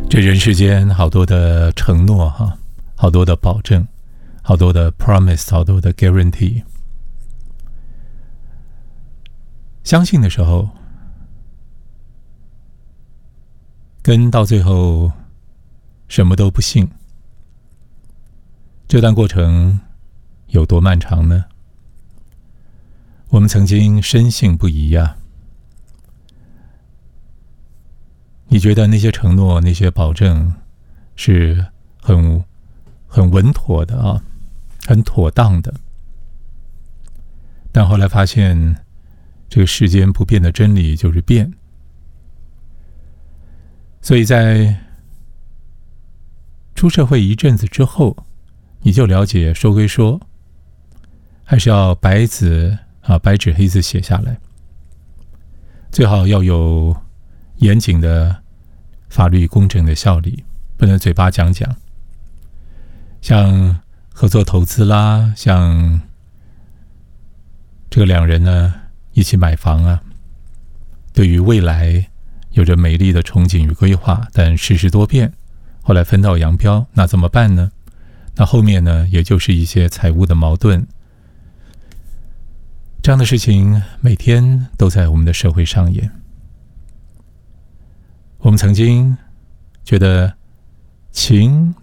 这人世间好多的承诺哈，好多的保证，好多的 promise， 好多的 guarantee。相信的时候，跟到最后什么都不信，这段过程有多漫长呢？我们曾经深信不疑啊。你觉得那些承诺、那些保证是很稳妥的啊，很妥当的。但后来发现，这个世间不变的真理就是变。所以在出社会一阵子之后，你就了解说归说，还是要白纸黑字写下来，最好要有严谨的法律公正的效力，不能嘴巴讲讲。像合作投资啦，像这个两人呢一起买房啊，对于未来有着美丽的憧憬与规划，但世事多变，后来分道扬镳，那怎么办呢？那后面呢，也就是一些财务的矛盾。这样的事情每天都在我们的社会上演。我们曾经觉得情